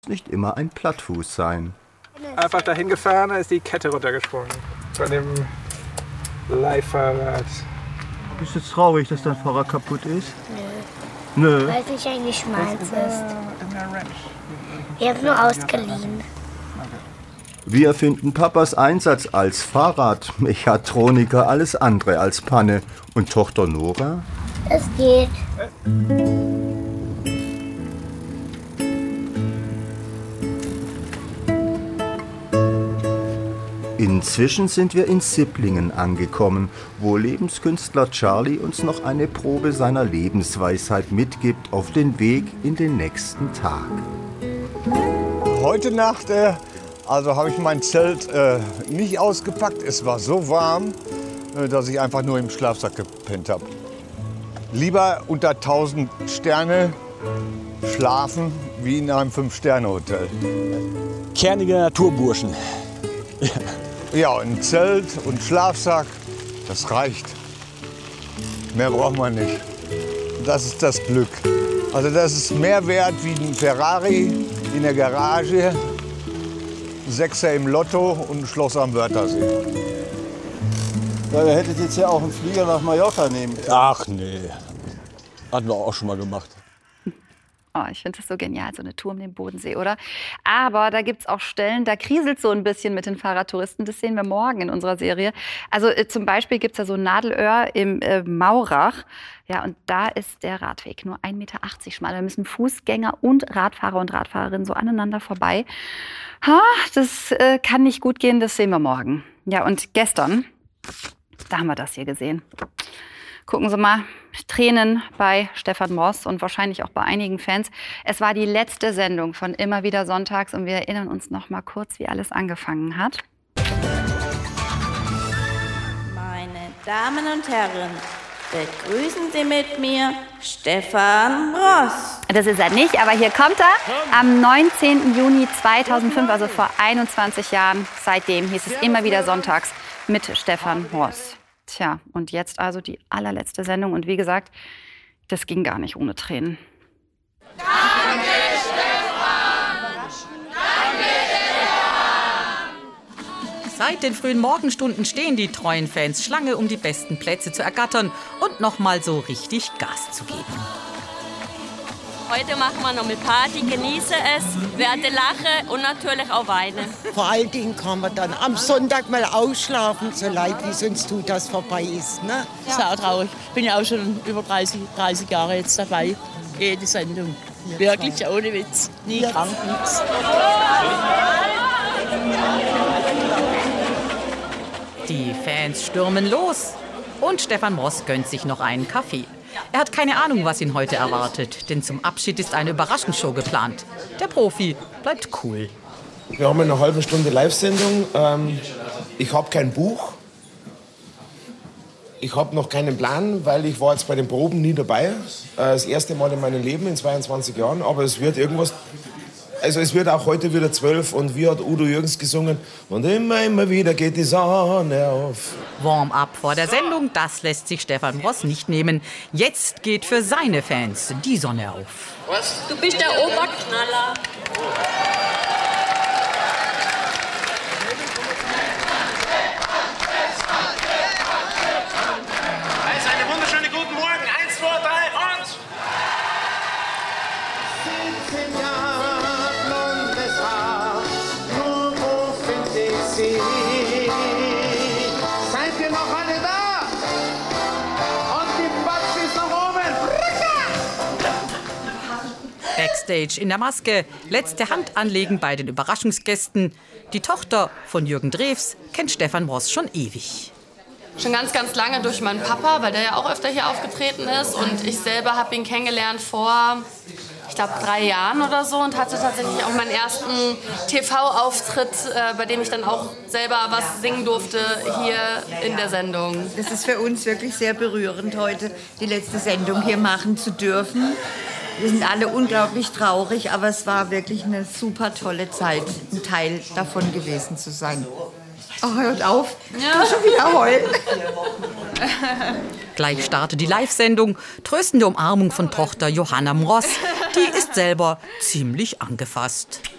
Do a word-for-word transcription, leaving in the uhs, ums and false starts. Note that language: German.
nicht immer ein Plattfuß sein. Einfach dahin gefahren, da ist die Kette runtergesprungen. Von dem Leihfahrrad. Ist es traurig, dass dein Fahrrad kaputt ist? Nö. Nö. Weil es nicht eigentlich meins ist. Ich habe nur ausgeliehen. Wir finden Papas Einsatz als Fahrradmechatroniker alles andere als Panne. Und Tochter Nora? Es geht. Inzwischen sind wir in Sipplingen angekommen, wo Lebenskünstler Charlie uns noch eine Probe seiner Lebensweisheit mitgibt auf den Weg in den nächsten Tag. Heute Nacht äh, also habe ich mein Zelt äh, nicht ausgepackt. Es war so warm, äh, dass ich einfach nur im Schlafsack gepennt habe. Lieber unter tausend Sterne schlafen wie in einem Fünf-Sterne-Hotel. Kernige Naturburschen. Ja, ein Zelt und Schlafsack, das reicht. Mehr braucht man nicht. Das ist das Glück. Also das ist mehr wert wie ein Ferrari in der Garage, ein Sechser im Lotto und ein Schloss am Wörthersee. Ja, ihr hättet jetzt ja auch einen Flieger nach Mallorca nehmen können. Ach nee, hatten wir auch schon mal gemacht. Oh, ich finde das so genial, so eine Tour um den Bodensee, oder? Aber da gibt es auch Stellen, da kriselt so ein bisschen mit den Fahrradtouristen. Das sehen wir morgen in unserer Serie. Also äh, zum Beispiel gibt es da so ein Nadelöhr im äh, Maurach. Ja, und da ist der Radweg nur ein Meter achtzig schmal. Da müssen Fußgänger und Radfahrer und Radfahrerinnen so aneinander vorbei. Ha, das äh, kann nicht gut gehen, das sehen wir morgen. Ja, und gestern, da haben wir das hier gesehen. Gucken Sie mal, Tränen bei Stefan Ross und wahrscheinlich auch bei einigen Fans. Es war die letzte Sendung von Immer wieder sonntags und wir erinnern uns noch mal kurz, wie alles angefangen hat. Meine Damen und Herren, begrüßen Sie mit mir Stefan Ross. Das ist er nicht, aber hier kommt er am neunzehnten Juni zweitausendfünf, also vor einundzwanzig Jahren. Seitdem hieß es Immer wieder sonntags mit Stefan Ross. Tja, und jetzt also die allerletzte Sendung. Und wie gesagt, das ging gar nicht ohne Tränen. Danke, Stefan! Danke, Stefan! Seit den frühen Morgenstunden stehen die treuen Fans Schlange, um die besten Plätze zu ergattern und noch mal so richtig Gas zu geben. Heute machen wir noch mit Party, genieße es, werde lachen und natürlich auch weinen. Vor allen Dingen kann man dann am Sonntag mal ausschlafen, so leid wie es uns tut, dass vorbei ist. Ne? Ja. Sehr traurig. Ich bin ja auch schon über dreißig, dreißig Jahre jetzt dabei. Jede Sendung. Ja, wirklich, klar. Ohne Witz. Nie ja. Krank, nichts. Die Fans stürmen los. Und Stefan Ross gönnt sich noch einen Kaffee. Er hat keine Ahnung, was ihn heute erwartet, denn zum Abschied ist eine Überraschungsshow geplant. Der Profi bleibt cool. Wir haben eine halbe Stunde Live-Sendung. Ähm, ich habe kein Buch. Ich habe noch keinen Plan, weil ich war jetzt bei den Proben nie dabei. Äh, das erste Mal in meinem Leben in zweiundzwanzig Jahren. Aber es wird irgendwas. Also es wird auch heute wieder zwölf und wie hat Udo Jürgens gesungen? Und immer, immer wieder geht die Sonne auf. Warm-up vor der Sendung, das lässt sich Stefan Ross nicht nehmen. Jetzt geht für seine Fans die Sonne auf. Was? Du bist der Oberknaller. Also einen wunderschönen guten Morgen. Eins, zwei, drei und... siebzehn Jahre blondes Haar, nun wo finde ich sie? Seid ihr noch alle da? Und die Batsch ist noch oben. Backstage in der Maske, letzte Hand anlegen bei den Überraschungsgästen. Die Tochter von Jürgen Drews kennt Stefan Ross schon ewig. Schon ganz, ganz lange durch meinen Papa, weil der ja auch öfter hier aufgetreten ist. Und ich selber habe ihn kennengelernt vor, ich glaube, drei Jahren oder so. Und hatte tatsächlich auch meinen ersten T V-Auftritt, äh, bei dem ich dann auch selber was singen durfte hier in der Sendung. Das ist für uns wirklich sehr berührend, heute die letzte Sendung hier machen zu dürfen. Wir sind alle unglaublich traurig, aber es war wirklich eine super tolle Zeit, ein Teil davon gewesen zu sein. Oh, hört auf. Ja. Schon wieder heulen. Gleich startet die Live-Sendung. Tröstende Umarmung von Tochter Johanna Ross. Die ist selber ziemlich angefasst.